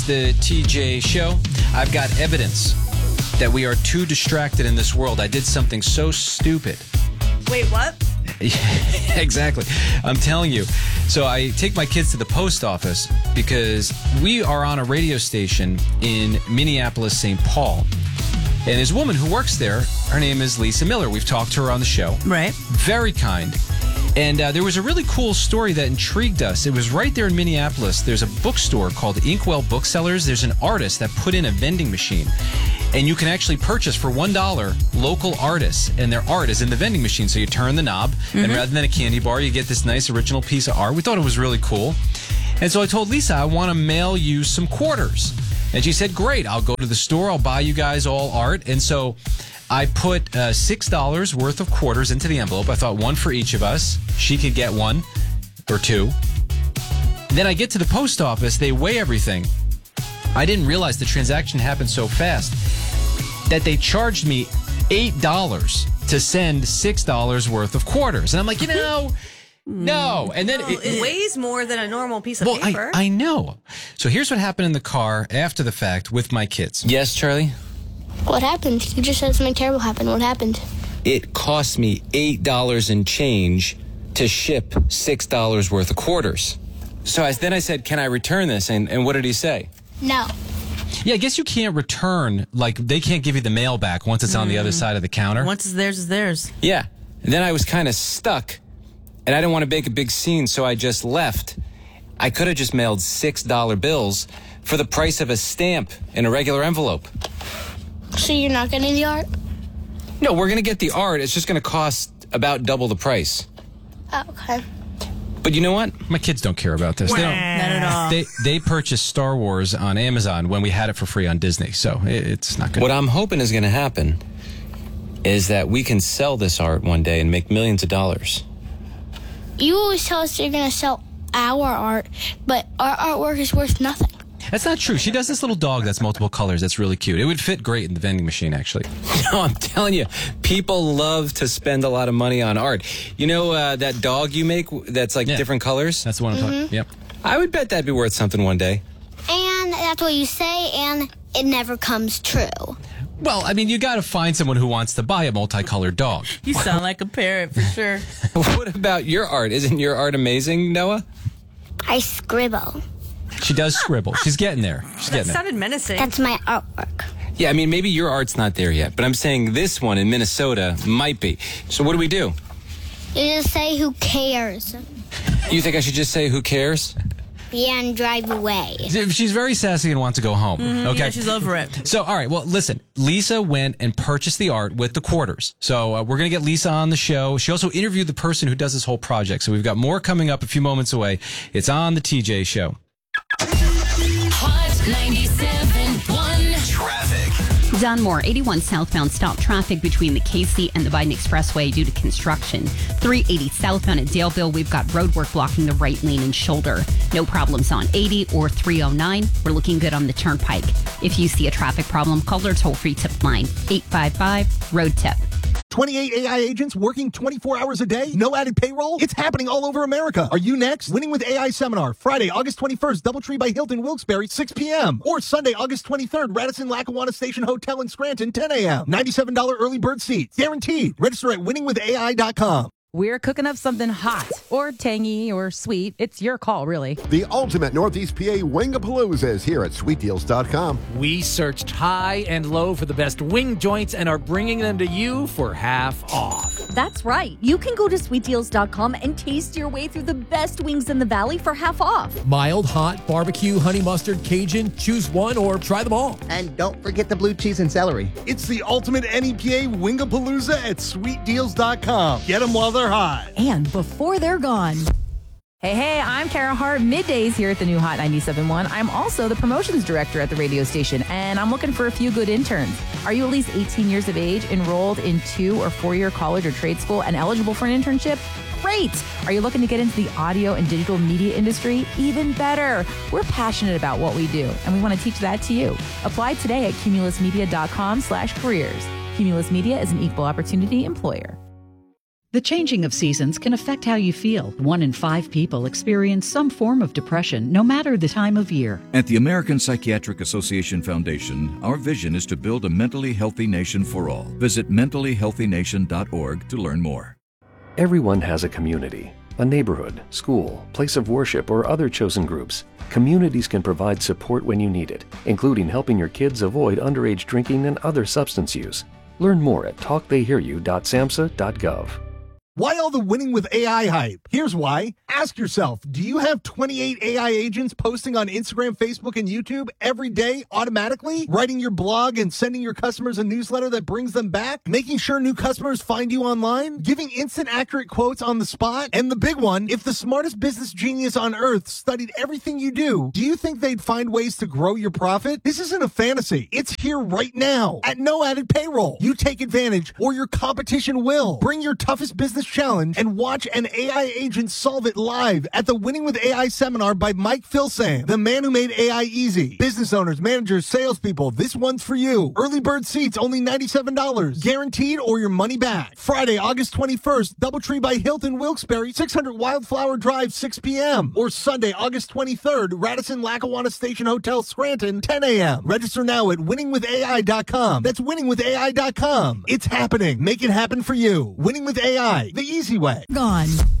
the TJ Show. I've got evidence that we are too distracted in this world. I did something so stupid. Wait, what? Exactly. I'm telling you. So I take my kids to the post office because we are on a radio station in Minneapolis, St. Paul. And there's a woman who works there. Her name is Lisa Miller. We've talked to her on the show. Right. Very kind. And there was a really cool story that intrigued us. It was right there in Minneapolis. There's a bookstore called Inkwell Booksellers. There's an artist that put in a vending machine. And you can actually purchase for $1 local artists. And their art is in the vending machine. So you turn the knob, and rather than a candy bar, you get this nice original piece of art. We thought it was really cool. And so I told Lisa, I want to mail you some quarters. And she said, great, I'll go to the store. I'll buy you guys all art. And so I put $6 worth of quarters into the envelope. I thought one for each of us. She could get one or two. Then I get to the post office. They weigh everything. I didn't realize the transaction happened so fast that they charged me $8 to send $6 worth of quarters. And I'm like, no. And then it weighs more than a normal piece of paper. I know. So here's what happened in the car after the fact with my kids. Yes, Charlie? What happened? You just said something terrible happened. What happened? It cost me $8 and change to ship $6 worth of quarters. So then I said, can I return this? And what did he say? No. Yeah, I guess you can't return, like they can't give you the mail back once it's on the other side of the counter. Once it's theirs, it's theirs. Yeah. And then I was kind of stuck, and I didn't want to make a big scene, so I just left. I could have just mailed $6 bills for the price of a stamp in a regular envelope. So you're not getting the art? No, we're going to get the art. It's just going to cost about double the price. Oh, okay. But you know what? My kids don't care about this. They don't. Not at all. They purchased Star Wars on Amazon when we had it for free on Disney, so it's not good. What I'm hoping is going to happen is that we can sell this art one day and make millions of dollars. You always tell us you're going to sell our art, but our artwork is worth nothing. That's not true. She does this little dog that's multiple colors. That's really cute. It would fit great in the vending machine, actually. No, I'm telling you, people love to spend a lot of money on art. You know that dog you make that's like different colors? That's the one I'm talking about. Yep. I would bet that'd be worth something one day. And that's what you say, and it never comes true. Well, I mean, you got to find someone who wants to buy a multicolored dog. You sound like a parrot for sure. What about your art? Isn't your art amazing, Noah? I scribble. She does scribble. She's getting there. That sounded menacing. That's my artwork. Yeah, I mean, maybe your art's not there yet, but I'm saying this one in Minnesota might be. So what do we do? You just say, who cares? You think I should just say, who cares? Yeah, and drive away. She's very sassy and wants to go home. Okay, Yeah, she's over it. So, all right, well, listen. Lisa went and purchased the art with the quarters. So we're going to get Lisa on the show. She also interviewed the person who does this whole project. So we've got more coming up a few moments away. It's on the TJ Show. Hot 97.1 Traffic. Dunmore, 81 southbound stop traffic between the KC and the Biden Expressway due to construction. 380 southbound at Daleville, we've got road work blocking the right lane and shoulder. No problems on 80 or 309. We're looking good on the turnpike. If you see a traffic problem, call our toll-free tip line, 855-ROAD-TIP. 28 AI agents working 24 hours a day? No added payroll? It's happening all over America. Are you next? Winning with AI Seminar, Friday, August 21st, Doubletree by Hilton, Wilkes-Barre, 6 p.m. Or Sunday, August 23rd, Radisson Lackawanna Station Hotel in Scranton, 10 a.m. $97 early bird seats. Guaranteed. Register at winningwithai.com. We're cooking up something hot or tangy or sweet. It's your call, really. The ultimate Northeast PA Wingapalooza is here at sweetdeals.com. We searched high and low for the best wing joints and are bringing them to you for half off. That's right. You can go to sweetdeals.com and taste your way through the best wings in the valley for half off. Mild, hot, barbecue, honey mustard, Cajun, choose one or try them all. And don't forget the blue cheese and celery. It's the ultimate NEPA Wingapalooza at sweetdeals.com. Get them while they're hot. And before they're gone. Hey, I'm Kara Hart, middays here at the new Hot 97.1. I'm also the promotions director at the radio station, and I'm looking for a few good interns. Are you at least 18 years of age, enrolled in 2- or 4-year college or trade school, and eligible for an internship? Great! Are you looking to get into the audio and digital media industry? Even better! We're passionate about what we do, and we want to teach that to you. Apply today at cumulusmedia.com/careers. Cumulus Media is an equal opportunity employer. The changing of seasons can affect how you feel. 1 in 5 people experience some form of depression, no matter the time of year. At the American Psychiatric Association Foundation, our vision is to build a mentally healthy nation for all. Visit mentallyhealthynation.org to learn more. Everyone has a community, a neighborhood, school, place of worship, or other chosen groups. Communities can provide support when you need it, including helping your kids avoid underage drinking and other substance use. Learn more at talktheyhearyou.samhsa.gov. Why all the winning with AI hype? Here's why. Ask yourself, do you have 28 AI agents posting on Instagram, Facebook, and YouTube every day automatically? Writing your blog and sending your customers a newsletter that brings them back? Making sure new customers find you online? Giving instant accurate quotes on the spot? And the big one, if the smartest business genius on earth studied everything you do you think they'd find ways to grow your profit? This isn't a fantasy. It's here right now at no added payroll. You take advantage or your competition will. Bring your toughest business challenge and watch an AI agent solve it live at the Winning with AI seminar by Mike Filsaime, the man who made AI easy. Business owners, managers, salespeople, this one's for you. Early bird seats only $97. Guaranteed or your money back. Friday, August 21st, Doubletree by Hilton Wilkes-Barre, 600 Wildflower Drive, 6 p.m. Or Sunday, August 23rd, Radisson Lackawanna Station Hotel, Scranton, 10 a.m. Register now at winningwithai.com. That's winningwithai.com. It's happening. Make it happen for you. Winning with AI, the easy way. Gone.